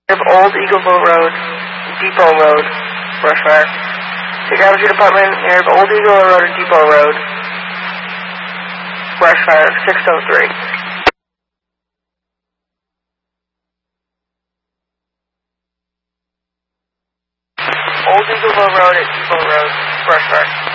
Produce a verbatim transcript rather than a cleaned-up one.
Old Eagleville Road, Depot Road, brush fire. Take out of your department near Old Eagleville Road and Depot Road, brush fire, six oh three. Old Eagleville Road at Depot Road, brush fire.